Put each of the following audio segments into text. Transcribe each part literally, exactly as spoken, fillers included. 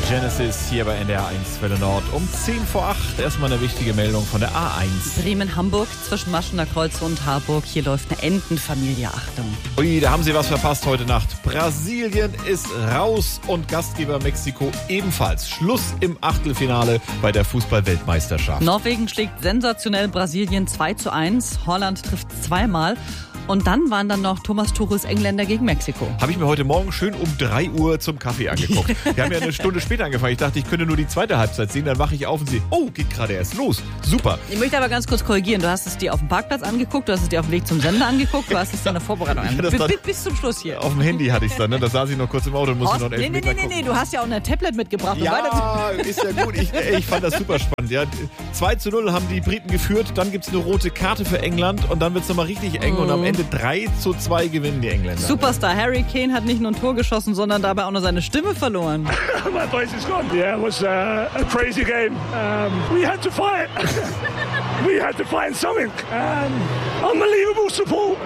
Genesis hier bei N D R eins Welle Nord um zehn vor acht. Erstmal eine wichtige Meldung von der A eins. Bremen-Hamburg zwischen Maschener Kreuz und Harburg. Hier läuft eine Entenfamilie. Achtung. Ui, da haben Sie was verpasst heute Nacht. Brasilien ist raus und Gastgeber Mexiko ebenfalls. Schluss im Achtelfinale bei der Fußball-Weltmeisterschaft. Norwegen schlägt sensationell Brasilien zwei zu eins. Holland trifft zweimal. Und dann waren dann noch Thomas Tuchels Engländer gegen Mexiko. Habe ich mir heute Morgen schön um drei Uhr zum Kaffee angeguckt. Wir haben ja eine Stunde später angefangen. Ich dachte, ich könnte nur die zweite Halbzeit sehen. Dann wache ich auf und sehe, oh, geht gerade erst los. Super. Ich möchte aber ganz kurz korrigieren. Du hast es dir auf dem Parkplatz angeguckt, du hast es dir auf dem Weg zum Sender angeguckt, du hast es dir in der Vorbereitung angeguckt. Bis, bis zum Schluss hier. Auf dem Handy hatte ich es dann, ne? Da saß ich noch kurz im Auto und musste noch einen Nee, nee, nee, nee, nee, du hast ja auch ein Tablet mitgebracht. Ja, ist ja gut. Ich, ich fand das super spannend. Ja. zwei zu null haben die Briten geführt. Dann gibt es eine rote Karte für England und dann wird es nochmal richtig eng. Mm. Und am Ende drei zu zwei gewinnen die Engländer. Superstar Harry Kane hat nicht nur ein Tor geschossen, sondern dabei auch noch seine Stimme verloren. My voice is gone. Yeah, it was uh, a crazy game. Um, we had to fight. We had to find something. Um, unbelievable support.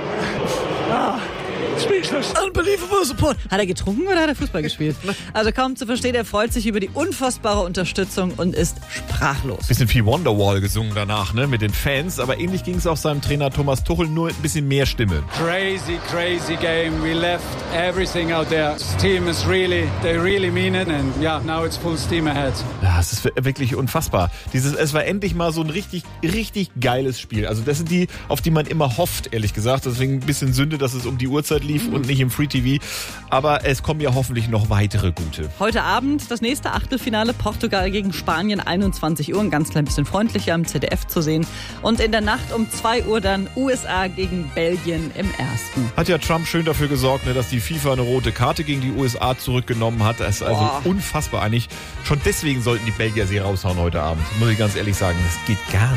Ah. Speechless. Unbelievable support. Hat er getrunken oder hat er Fußball gespielt? Also kaum zu verstehen, er freut sich über die unfassbare Unterstützung und ist sprachlos. Bisschen viel Wonderwall gesungen danach, ne, mit den Fans. Aber ähnlich ging es auch seinem Trainer Thomas Tuchel, nur ein bisschen mehr Stimme. Crazy, crazy game. We left everything out there. This team is really, they really mean it. And yeah, now it's full steam ahead. Ja, es ist wirklich unfassbar. Dieses, es war endlich mal so ein richtig, richtig geiles Spiel. Also das sind die, auf die man immer hofft, ehrlich gesagt. Deswegen ein bisschen Sünde, dass es um die Uhrzeit lief und nicht im Free T V. Aber es kommen ja hoffentlich noch weitere gute. Heute Abend das nächste Achtelfinale, Portugal gegen Spanien, einundzwanzig Uhr, ein ganz klein bisschen freundlicher im Z D F zu sehen. Und in der Nacht um zwei Uhr dann U S A gegen Belgien im ersten. Hat ja Trump schön dafür gesorgt, ne, dass die FIFA eine rote Karte gegen die U S A zurückgenommen hat. Das ist also Boah. unfassbar eigentlich. Schon deswegen sollten die Belgier sie raushauen heute Abend. Muss ich ganz ehrlich sagen, das geht gar nicht.